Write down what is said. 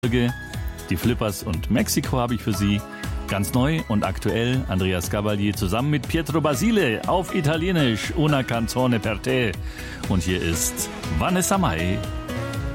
Die Flippers und Mexiko habe ich für Sie. Ganz neu und aktuell Andreas Gabalier zusammen mit Pietro Basile auf Italienisch Una canzone per te. Und hier ist Vanessa Mai.